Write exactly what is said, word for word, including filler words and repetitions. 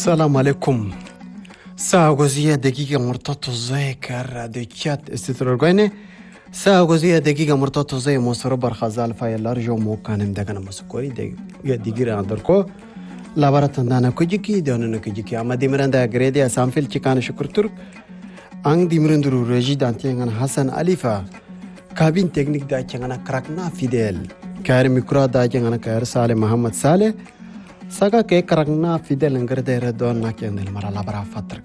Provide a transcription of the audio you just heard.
السلام عليكم. ساعة جزئية دقيقة مرتبطة زي كار دكات استترجينه. ساعة جزئية دقيقة مرتبطة زي مصر برخزال فاي لارجو مو كان دكان مسكوري دقيقة دقيقة عندركو. لابرات عندنا كجيكي دهنا كجيكي. أما ديمران ده غريدي أسامفيل تكان شكر ترك. أنغ ديمران درو رجي دانتيان حسن أليفا. كابين تكنيك ده كأنا كراكنا فيدل. كار ميكرو ده كأنا كار سالة محمد سالة. Saka ke karakna fidel ngerde redon na kendel mara labara fatter